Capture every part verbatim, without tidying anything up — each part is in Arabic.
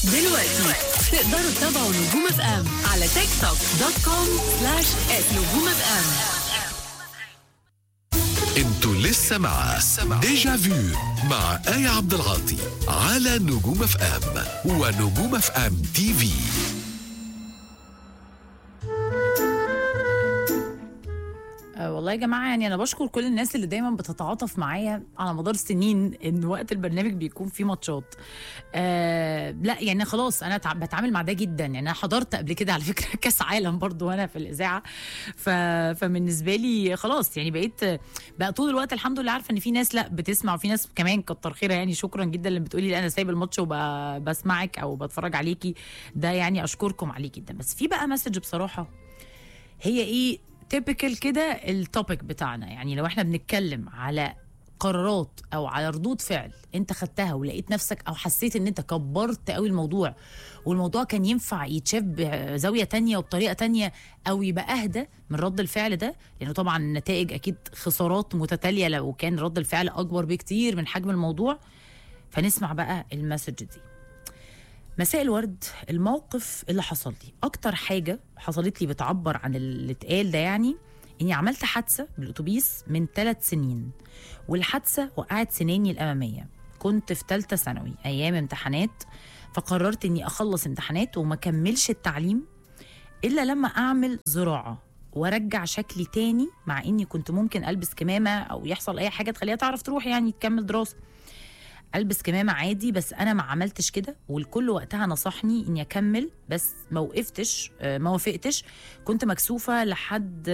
دلوقتي تقدروا تتابعوا نجوم اف ام على تيك توك دوت كوم سلاش نجوم اف ام. انتوا لسه مع ديجا فيو مع آية عبد العاطي على نجوم اف ام ونجوم اف ام تي في. والله يا جماعه، يعني انا بشكر كل الناس اللي دايما بتتعاطف معايا على مدار السنين ان وقت البرنامج بيكون فيه ماتشات. آه لا يعني خلاص انا بتعامل مع ده جدا. يعني انا حضرت قبل كده على فكره كاس عالم برضو وانا في الاذاعه، ف... فبالنسبه لي خلاص يعني بقيت بقى طول الوقت الحمد لله عارفه ان في ناس لا بتسمع وفي ناس كمان كتر خيرها. يعني شكرا جدا اللي بتقولي لي انا سايب الماتش وبسمعك او بتفرج عليكي، ده يعني اشكركم عليه جدا. بس في بقى مسج بصراحه هي ايه تيبيكال كده التوبيك بتاعنا. يعني لو احنا بنتكلم على قرارات او على ردود فعل انت خدتها ولقيت نفسك او حسيت ان انت كبرت قوي الموضوع والموضوع كان ينفع يتشاف بزاويه تانية وبطريقه تانية او يبقى اهدى من رد الفعل ده، لانه طبعا النتائج اكيد خسارات متتاليه لو كان رد الفعل اكبر بكتير من حجم الموضوع. فنسمع بقى المسج دي. مساء الورد، الموقف اللي حصل لي اكتر حاجه حصلت لي بتعبر عن اللي اتقال ده، يعني اني عملت حادثه بالاتوبيس من ثلاث سنين، والحادثه وقعت سناني الاماميه. كنت في ثالثه ثانوي ايام امتحانات، فقررت اني اخلص امتحانات وما كملش التعليم الا لما اعمل زراعه وارجع شكلي تاني، مع اني كنت ممكن البس كمامه او يحصل اي حاجه تخليها تعرف تروح يعني تكمل دراسه. البس كمامه عادي، بس انا ما عملتش كده، والكل وقتها نصحني اني اكمل بس ما وقفتش ما وافقتش. كنت مكسوفه لحد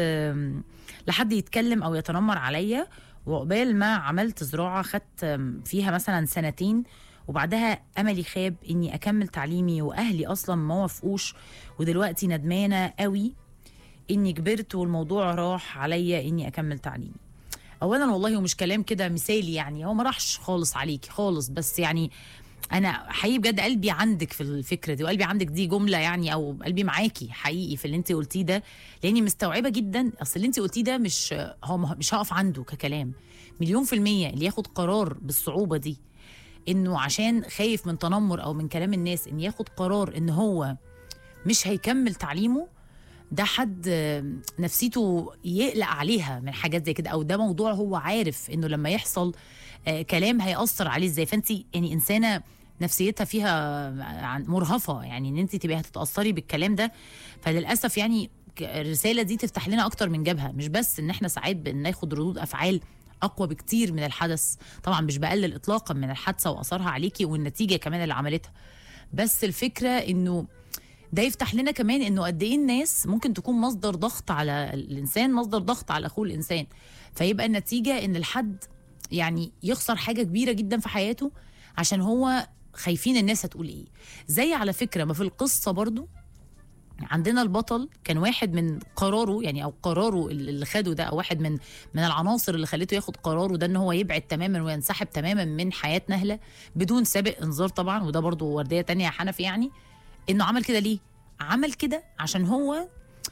لحد يتكلم او يتنمر عليا، وقبال ما عملت زراعه خدت فيها مثلا سنتين، وبعدها املي خاب اني اكمل تعليمي واهلي اصلا ما وافقوش، ودلوقتي ندمانه قوي اني كبرت والموضوع راح عليا اني اكمل تعليمي. اولا والله ومش كلام كده مثالي، يعني هو ما راحش خالص عليكي خالص، بس يعني انا حقيقي بجد قلبي عندك في الفكره دي، وقلبي عندك دي جمله يعني، او قلبي معاكي حقيقي في اللي انت قلتيه ده، لاني مستوعبه جدا. اصل اللي انت قلتيه ده مش هو مش هقف عنده ككلام مليون في الميه. اللي ياخد قرار بالصعوبه دي انه عشان خايف من تنمر او من كلام الناس ان ياخد قرار ان هو مش هيكمل تعليمه، ده حد نفسيته يقلق عليها من حاجات زي كده، او ده موضوع هو عارف انه لما يحصل كلام هيأثر عليه ازاي. فانت يعني انسانه نفسيتها فيها مرهفه، يعني ان انت تبقي هتتأثري بالكلام ده. فللاسف يعني الرساله دي تفتح لنا اكتر من جبهه، مش بس ان احنا ساعات بناخد ردود افعال اقوى بكتير من الحدث. طبعا مش بقلل اطلاقا من الحادثه واثرها عليكي والنتيجه كمان اللي عملتها، بس الفكره انه ده يفتح لنا كمان انه قد ايه الناس ممكن تكون مصدر ضغط على الانسان، مصدر ضغط على اخوه الانسان، فيبقى النتيجه ان الحد يعني يخسر حاجه كبيره جدا في حياته عشان هو خايفين الناس هتقول ايه. زي على فكره ما في القصه برضو عندنا البطل كان واحد من قراره، يعني او قراره اللي خده ده، او واحد من من العناصر اللي خلته ياخد قراره ده ان هو يبعد تماما وينسحب تماما من حياه نهله بدون سابق انذار طبعا. وده برضو ورديه تانية يا حنفي، يعني انه عمل كده ليه؟ عمل كده عشان هو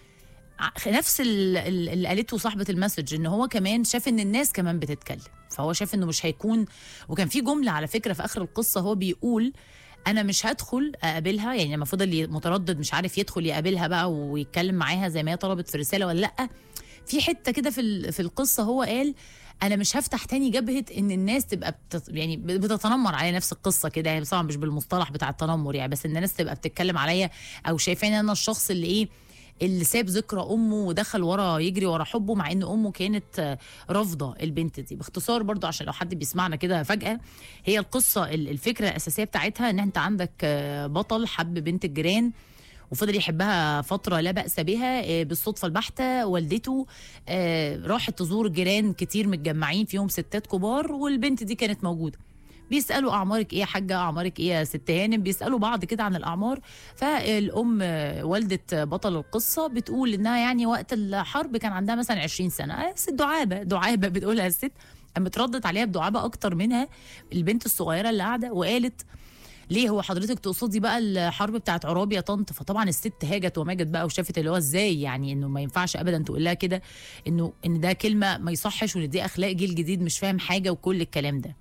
نفس اللي قالته صاحبه المسج، ان هو كمان شاف ان الناس كمان بتتكلم، فهو شاف انه مش هيكون. وكان في جمله على فكره في اخر القصه هو بيقول انا مش هدخل اقابلها، يعني لما فضل متردد مش عارف يدخل يقابلها بقى ويتكلم معاها زي ما هي طلبت في الرساله ولا لا. في حته كده في في القصه هو قال انا مش هفتح تاني جبهه ان الناس تبقى بتت... يعني بتتنمر على نفس القصه كده، يعني طبعا مش بالمصطلح بتاع التنمر يعني، بس ان الناس تبقى بتتكلم عليا او شايفين انا الشخص اللي ايه اللي ساب ذكرى امه ودخل ورا يجري ورا حبه، مع ان امه كانت رافضه البنت دي. باختصار برضو عشان لو حد بيسمعنا كده فجاه، هي القصه الفكره الاساسيه بتاعتها ان انت عندك بطل حب بنت الجيران وفضل يحبها فترة لا بأس بها. بالصدفة البحتة والدته راحت تزور جيران كتير متجمعين فيهم ستات كبار، والبنت دي كانت موجودة. بيسألوا أعمارك إيه يا حاجة، أعمارك إيه يا ست هانم، بيسألوا بعض كده عن الأعمار. فالأم والدة بطل القصة بتقول إنها يعني وقت الحرب كان عندها مثلا عشرين سنة. ست دعابة دعابة بتقولها الست، قامت ردت عليها بدعابة أكتر منها البنت الصغيرة اللي قاعدة، وقالت ليه هو حضرتك تقصدي بقى الحرب بتاعت عرابي يا طنط؟ فطبعا الست هاجت وماجت بقى وشافت اللي هو ازاي، يعني انه ما ينفعش ابدا تقول لها كده، انه ان ده كلمه ما يصحش وان دي اخلاق جيل جديد مش فاهم حاجه وكل الكلام ده.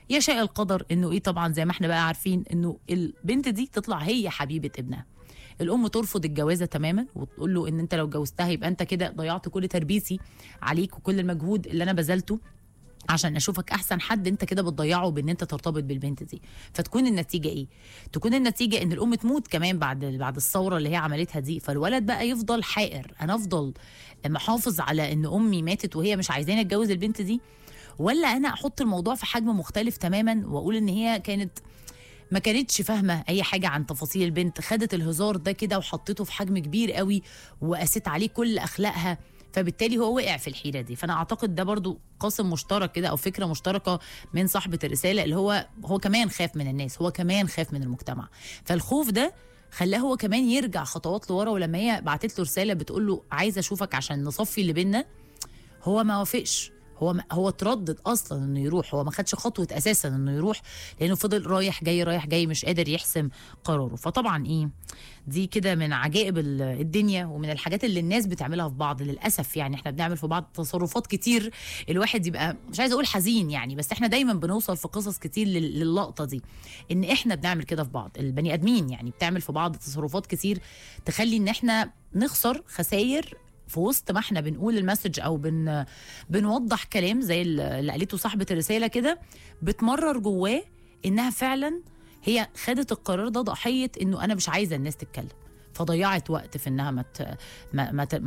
يشاء القدر انه ايه، طبعا زي ما احنا بقى عارفين انه البنت دي تطلع هي حبيبه ابنها. الام ترفض الجوازه تماما وتقول له ان انت لو جوزتها يبقى انت كده ضيعت كل تربيتي عليك وكل المجهود اللي انا بذلته عشان اشوفك احسن حد، انت كده بتضيعه بان انت ترتبط بالبنت دي. فتكون النتيجه ايه؟ تكون النتيجه ان الام تموت كمان بعد بعد الثوره اللي هي عملتها دي، فالولد بقى يفضل حائر، انا افضل محافظ على ان امي ماتت وهي مش عايزاني اتجوز البنت دي، ولا انا احط الموضوع في حجم مختلف تماما واقول ان هي كانت ما كانتش فاهمه اي حاجه عن تفاصيل البنت، خدت الهزار ده كده وحطيته في حجم كبير قوي وقست عليه كل اخلاقها، فبالتالي هو وقع في الحيره دي. فانا اعتقد ده برضو قاسم مشترك كده او فكره مشتركه من صاحبه الرساله، اللي هو هو كمان خاف من الناس، هو كمان خاف من المجتمع، فالخوف ده خلاه هو كمان يرجع خطوات لورا. ولما هي بعتت له رساله بتقول له عايزه اشوفك عشان نصفي اللي بينا، هو ما وافقش، هو هو تردد اصلا انه يروح، هو ما خدش خطوه اساسا انه يروح، لانه فضل رايح جاي رايح جاي مش قادر يحسم قراره. فطبعا ايه دي كده من عجائب الدنيا ومن الحاجات اللي الناس بتعملها في بعض للاسف. يعني احنا بنعمل في بعض تصرفات كتير الواحد يبقى مش عايز اقول حزين يعني، بس احنا دايما بنوصل في قصص كتير للقطه دي، ان احنا بنعمل كده في بعض، البني ادمين يعني بتعمل في بعض تصرفات كتير تخلي ان احنا نخسر خسائر في وسط ما احنا بنقول المسج او بن بنوضح كلام زي اللي قالته صاحبه الرساله كده، بتمرر جواه انها فعلا هي خدت القرار ده ضحيه انه انا مش عايزه الناس تتكلم، فضيعت وقت في انها ما ما, ما